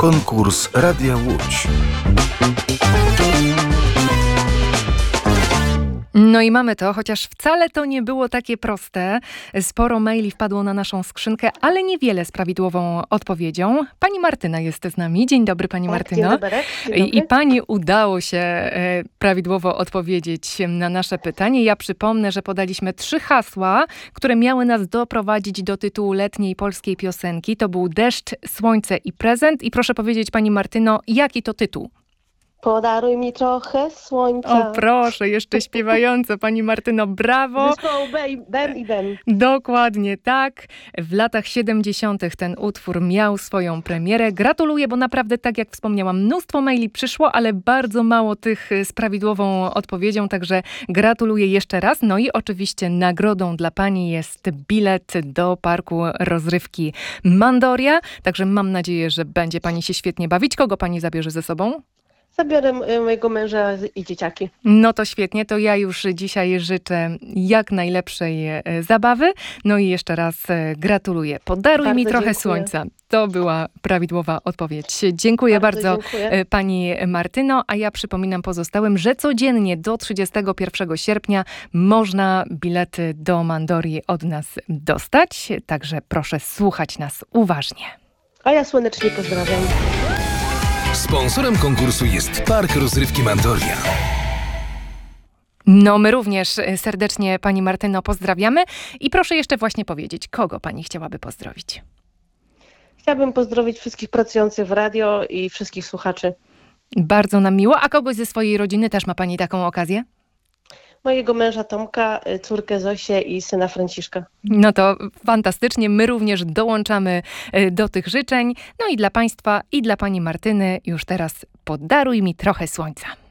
Konkurs Radia Łódź. No i mamy to, chociaż wcale to nie było takie proste. Sporo maili wpadło na naszą skrzynkę, ale niewiele z prawidłową odpowiedzią. Pani Martyna jest z nami. Dzień dobry, pani Martyno. Dzień dobry. I pani udało się prawidłowo odpowiedzieć na nasze pytanie. Ja przypomnę, że podaliśmy 3 hasła, które miały nas doprowadzić do tytułu letniej polskiej piosenki. To był Deszcz, Słońce i Prezent. I proszę powiedzieć, pani Martyno, jaki to tytuł? Podaruj mi trochę słońca. O proszę, jeszcze śpiewająco, pani Martyno, brawo. Zespołu Bem i Bem. Dokładnie tak. W latach 70. ten utwór miał swoją premierę. Gratuluję, bo naprawdę, tak jak wspomniałam, mnóstwo maili przyszło, ale bardzo mało tych z prawidłową odpowiedzią, także gratuluję jeszcze raz. No i oczywiście nagrodą dla pani jest bilet do parku rozrywki Mandoria, także mam nadzieję, że będzie pani się świetnie bawić. Kogo pani zabierze ze sobą? Zabiorę mojego męża i dzieciaki. No to świetnie, to ja już dzisiaj życzę jak najlepszej zabawy. No i jeszcze raz gratuluję. Podaruj Bardzo mi trochę dziękuję. słońca. To była prawidłowa odpowiedź. Dziękuję bardzo dziękuję. pani Martyno, a ja przypominam pozostałym, że codziennie do 31 sierpnia można bilety do Mandorii od nas dostać. Także proszę słuchać nas uważnie. A ja słonecznie pozdrawiam. Sponsorem konkursu jest Park Rozrywki Mandoria. No my również serdecznie pani Martyno pozdrawiamy i proszę jeszcze właśnie powiedzieć, kogo pani chciałaby pozdrowić? Chciałabym pozdrowić wszystkich pracujących w radio i wszystkich słuchaczy. Bardzo nam miło, a kogoś ze swojej rodziny też ma pani taką okazję? Mojego męża Tomka, córkę Zosię i syna Franciszka. No to fantastycznie, my również dołączamy do tych życzeń. No i dla państwa i dla pani Martyny już teraz podaruj mi trochę słońca.